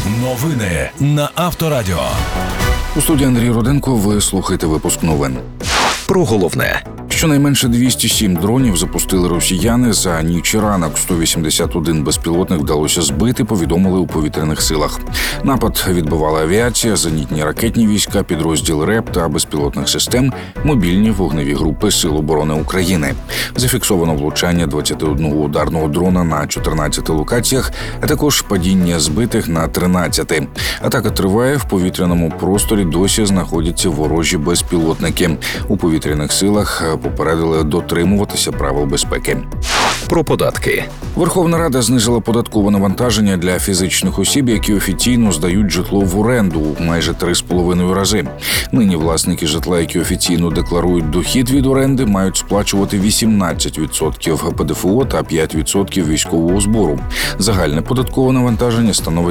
Новини на Авторадіо. У студії Андрій Руденко. Ви слухаєте випуск новин. Про головне. Щонайменше 207 дронів запустили росіяни за ніч і ранок. 181 безпілотник вдалося збити, повідомили у повітряних силах. Напад відбивала авіація, зенітні ракетні війська, підрозділ РЕБ та безпілотних систем, мобільні вогневі групи Сил оборони України. Зафіксовано влучання 21 ударного дрона на 14 локаціях, а також падіння збитих на 13. Атака триває, в повітряному просторі досі знаходяться ворожі безпілотники. У повітряних силах попередили дотримуватися правил безпеки. Про податки. Верховна Рада знизила податкове навантаження для фізичних осіб, які офіційно здають житло в оренду у майже 3,5 рази. Нині власники житла, які офіційно декларують дохід від оренди, мають сплачувати 18% ПДФО та 5% військового збору. Загальне податкове навантаження становить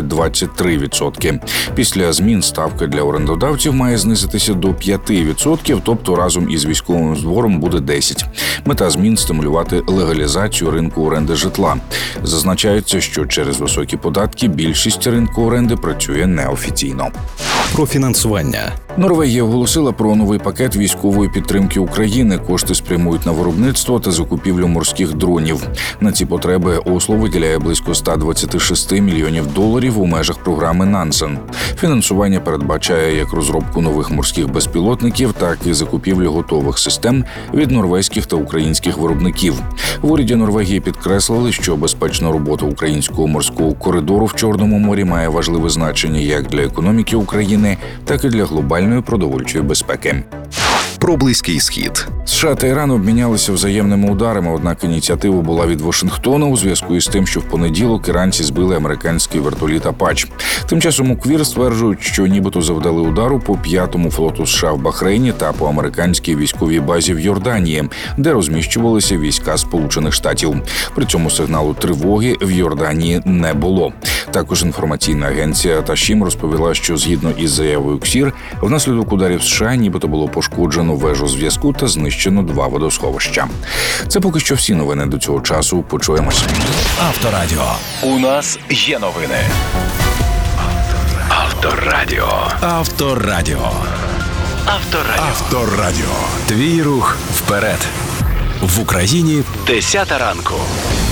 23%. Після змін ставка для орендодавців має знизитися до 5%, тобто разом із військовим збором буде 10%. Мета змін – стимулювати легалізацію ринку оренди житла. Зазначається, що через високі податки більшість ринку оренди працює неофіційно. Про фінансування. Норвегія оголосила про новий пакет військової підтримки України. Кошти спрямують на виробництво та закупівлю морських дронів. На ці потреби Осло виділяє близько $126 мільйонів у межах програми Нансен. Фінансування передбачає як розробку нових морських безпілотників, так і закупівлю готових систем від норвезьких та українських виробників. В уряді Норвегії підкреслили, що безпечна робота українського морського коридору в Чорному морі має важливе значення як для економіки України, так і для глобальної продовольчої безпеки. Про Близький Схід. США та Іран обмінялися взаємними ударами, однак ініціатива була від Вашингтона у зв'язку із тим, що в понеділок іранці збили американський вертоліт «Апач». Тим часом у КВІР стверджують, що нібито завдали удару по 5-му флоту США в Бахрейні та по американській військовій базі в Йорданії, де розміщувалися війська Сполучених Штатів. При цьому сигналу тривоги в Йорданії не було. Також інформаційна агенція Ташім розповіла, що згідно із заявою КСІР, внаслідок ударів США нібито було пошкоджено вежу зв'язку та знищено 2 водосховища. Це поки що всі новини до цього часу. Почуємося. Авторадіо. У нас є новини. Авторадіо. Авторадіо. Авторадіо. Авторадіо. Твій рух вперед. В Україні 10 ранку.